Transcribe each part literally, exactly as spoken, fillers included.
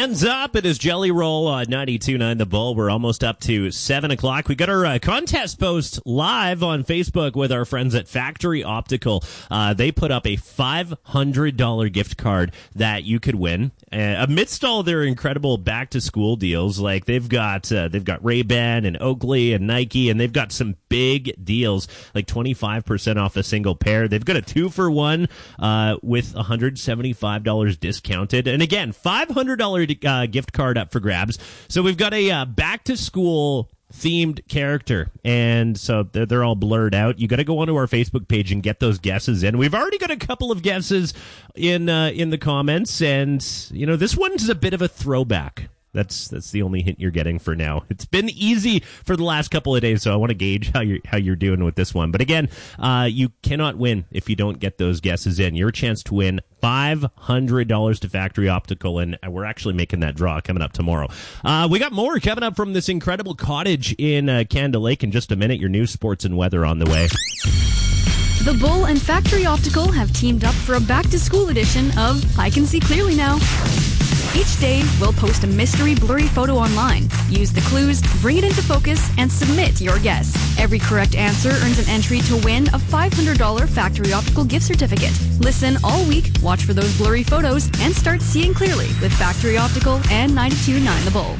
Hands up. It is Jelly Roll on ninety-two point nine The Bull. We're almost up to seven o'clock. We got our uh, contest post live on Facebook with our friends at Factory Optical. Uh, they put up a five hundred dollars gift card that you could win. Uh, amidst all their incredible back-to-school deals, like they've got uh, they've got Ray-Ban and Oakley and Nike, and they've got some big deals, like twenty-five percent off a single pair. They've got a two-for-one uh, with one hundred seventy-five dollars discounted. And again, five hundred dollars uh, gift card up for grabs. So we've got a uh, back-to-school themed character, and so they're, they're all blurred out. You got to go onto our Facebook page and get those guesses in. We've already got a couple of guesses in uh, in the comments, and you know this one's a bit of a throwback. That's that's the only hint you're getting for now. It's been easy for the last couple of days, so I want to gauge how you're how you're doing with this one. But again, uh, you cannot win if you don't get those guesses in. Your chance to win five hundred dollars to Factory Optical, and we're actually making that draw coming up tomorrow. Uh, we got more coming up from this incredible cottage in uh, Canada Lake in just a minute. Your news, sports, and weather on the way. The Bull and Factory Optical have teamed up for a back-to-school edition of I Can See Clearly Now. Each day, we'll post a mystery blurry photo online. Use the clues, bring it into focus, and submit your guess. Every correct answer earns an entry to win a five hundred dollars Factory Optical gift certificate. Listen all week, watch for those blurry photos, and start seeing clearly with Factory Optical and ninety-two point nine The Bull.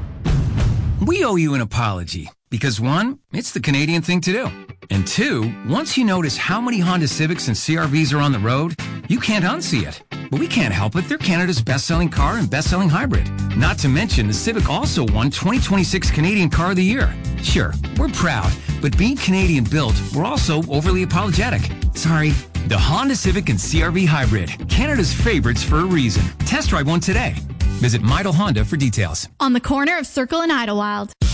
We owe you an apology because, one, it's the Canadian thing to do. And two, once you notice how many Honda Civics and C R Vs are on the road, you can't unsee it. But we can't help it. They're Canada's best-selling car and best-selling hybrid. Not to mention, the Civic also won twenty twenty-six Canadian Car of the Year. Sure, we're proud, but being Canadian-built, we're also overly apologetic. Sorry. The Honda Civic and C R V Hybrid, Canada's favorites for a reason. Test drive one today. Visit Midel Honda for details. On the corner of Circle and Idlewild.